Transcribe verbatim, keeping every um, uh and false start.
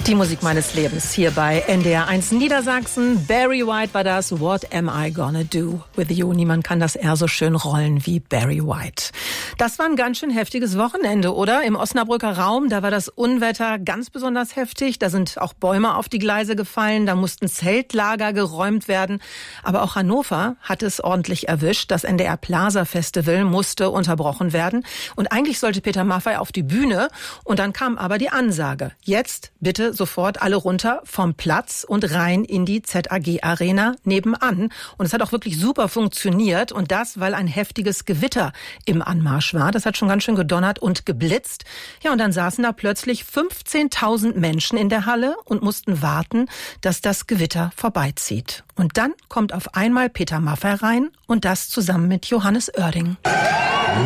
Die Musik meines Lebens hier bei N D R eins Niedersachsen. Barry White war das. What am I gonna do with you? Niemand kann das R so schön rollen wie Barry White. Das war ein ganz schön heftiges Wochenende, oder? Im Osnabrücker Raum, da war das Unwetter ganz besonders heftig. Da sind auch Bäume auf die Gleise gefallen. Da mussten Zeltlager geräumt werden. Aber auch Hannover hat es ordentlich erwischt. Das N D R Plaza Festival musste unterbrochen werden. Und eigentlich sollte Peter Maffay auf die Bühne. Und dann kam aber die Ansage. Jetzt bitte sofort alle runter vom Platz und rein in die Z A G Arena nebenan. Und es hat auch wirklich super funktioniert. Und das, weil ein heftiges Gewitter im Anmarsch war. Das hat schon ganz schön gedonnert und geblitzt. Ja, und dann saßen da plötzlich fünfzehntausend Menschen in der Halle und mussten warten, dass das Gewitter vorbeizieht. Und dann kommt auf einmal Peter Maffay rein und das zusammen mit Johannes Oerding.